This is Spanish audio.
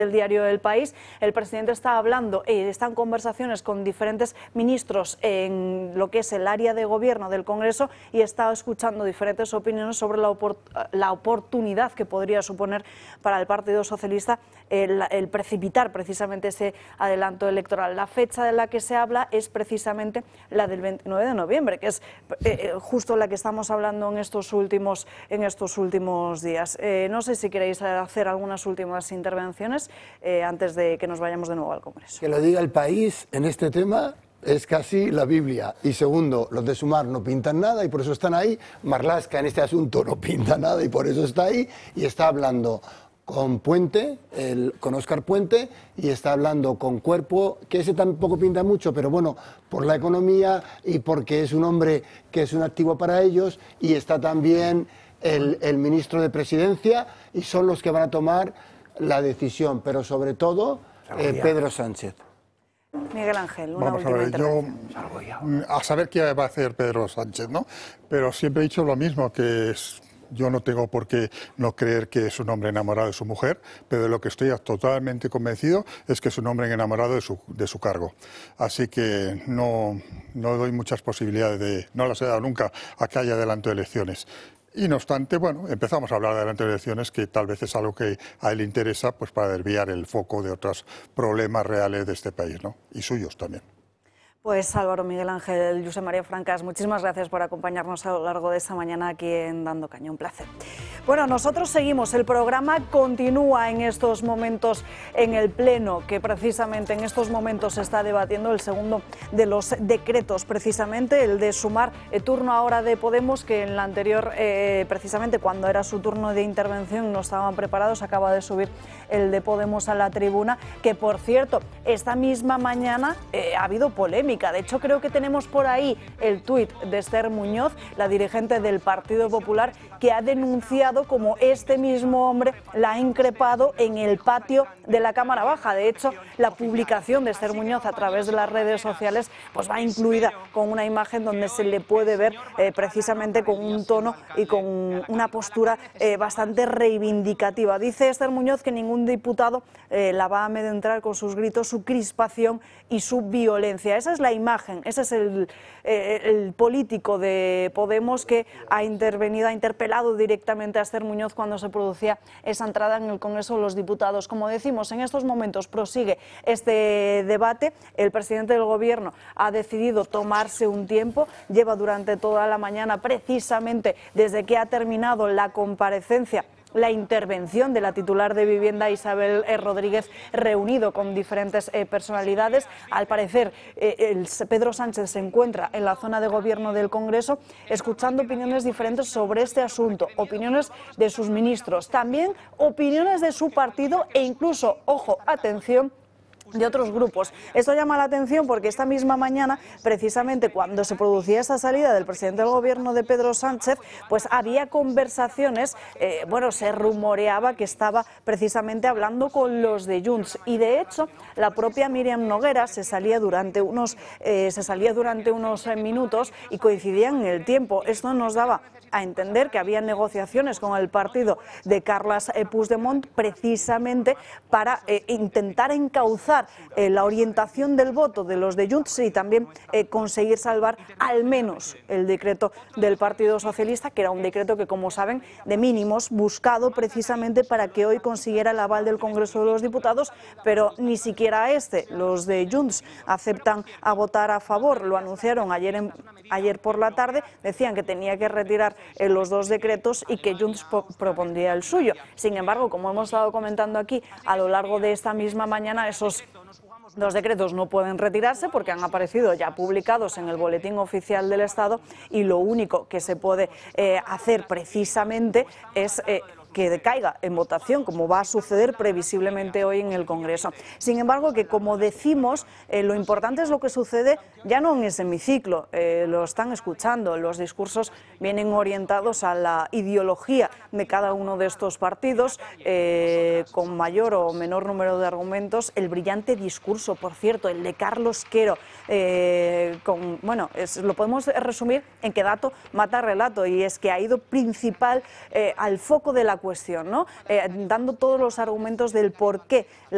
El diario El País, el presidente está hablando, está en conversaciones con diferentes ministros en lo que es el área de gobierno del Congreso y está escuchando diferentes opiniones sobre la oportunidad que podría suponer para el Partido Socialista el precipitar precisamente ese adelanto electoral. La fecha de la que se habla es precisamente la del 29 de noviembre, que es justo la que estamos hablando en estos últimos días. No sé si queréis hacer algunas últimas intervenciones antes de que nos vayamos de nuevo al Congreso. Que lo diga El País en este tema es casi la Biblia. Y segundo, los de Sumar no pintan nada y por eso están ahí. Marlaska en este asunto no pinta nada y por eso está ahí. Y está hablando con Puente, con Óscar Puente, y está hablando con Cuerpo, que ese tampoco pinta mucho, pero bueno, por la economía y porque es un hombre que es un activo para ellos. Y está también el ministro de Presidencia y son los que van a tomar la decisión, pero sobre todo Pedro Sánchez. Miguel Ángel, una Vamos a última ver, intervención. a saber qué va a hacer Pedro Sánchez, ¿no? Pero siempre he dicho lo mismo, que yo no tengo por qué no creer que es un hombre enamorado de su mujer, pero de lo que estoy totalmente convencido es que es un hombre enamorado de su cargo. Así que no doy muchas posibilidades no las he dado nunca a que haya adelanto de elecciones. Y no obstante, bueno, empezamos a hablar de adelanto de elecciones, que tal vez es algo que a él le interesa, pues para desviar el foco de otros problemas reales de este país, ¿no? Y suyos también. Pues Álvaro, Miguel Ángel, Josep María Francas, muchísimas gracias por acompañarnos a lo largo de esta mañana aquí en Dando Caña, un placer. Bueno, nosotros seguimos, el programa continúa en estos momentos en el Pleno, que precisamente en estos momentos se está debatiendo el segundo de los decretos, precisamente el de sumar el turno ahora de Podemos, que en la anterior, precisamente cuando era su turno de intervención no estaban preparados, acaba de subir el de Podemos a la tribuna, que por cierto, esta misma mañana ha habido polémica. De hecho, creo que tenemos por ahí el tuit de Esther Muñoz, la dirigente del Partido Popular, que ha denunciado como este mismo hombre la ha increpado en el patio de la Cámara Baja. De hecho, la publicación de Esther Muñoz a través de las redes sociales pues va incluida con una imagen donde se le puede ver precisamente con un tono y con una postura bastante reivindicativa. Dice Esther Muñoz que ningún diputado la va a amedrentar con sus gritos, su crispación y su violencia. Esa es la imagen, ese es el político de Podemos que ha intervenido, ha interpelado directamente a Esther Muñoz cuando se producía esa entrada en el Congreso de los Diputados. Como decimos, en estos momentos prosigue este debate. El presidente del Gobierno ha decidido tomarse un tiempo, lleva durante toda la mañana, precisamente desde que ha terminado la comparecencia, la intervención de la titular de Vivienda, Isabel Rodríguez, reunido con diferentes personalidades. Al parecer, Pedro Sánchez se encuentra en la zona de gobierno del Congreso escuchando opiniones diferentes sobre este asunto, opiniones de sus ministros, también opiniones de su partido e incluso, ojo, atención, de otros grupos. Esto llama la atención porque esta misma mañana, precisamente cuando se producía esa salida del presidente del Gobierno de Pedro Sánchez, pues había conversaciones, se rumoreaba que estaba precisamente hablando con los de Junts y de hecho la propia Míriam Noguera se salía durante unos minutos y coincidían en el tiempo. Esto nos daba a entender que había negociaciones con el partido de Carles Puigdemont precisamente para intentar encauzar la orientación del voto de los de Junts y también conseguir salvar al menos el decreto del Partido Socialista, que era un decreto que, como saben, de mínimos, buscado precisamente para que hoy consiguiera el aval del Congreso de los Diputados, pero ni siquiera los de Junts aceptan a votar a favor. Lo anunciaron ayer por la tarde, decían que tenía que retirar los dos decretos y que Junts propondría el suyo. Sin embargo, como hemos estado comentando aquí a lo largo de esta misma mañana, esos dos decretos no pueden retirarse porque han aparecido ya publicados en el Boletín Oficial del Estado y lo único que se puede hacer precisamente es que decaiga en votación, como va a suceder previsiblemente hoy en el Congreso. Sin embargo, que como decimos, lo importante es lo que sucede ya no en ese hemiciclo, lo están escuchando, los discursos vienen orientados a la ideología de cada uno de estos partidos, con mayor o menor número de argumentos. El brillante discurso, por cierto, el de Carlos Quero, lo podemos resumir en que dato mata relato, y es que ha ido principal al foco de la cuestión, ¿no? Dando todos los argumentos del por qué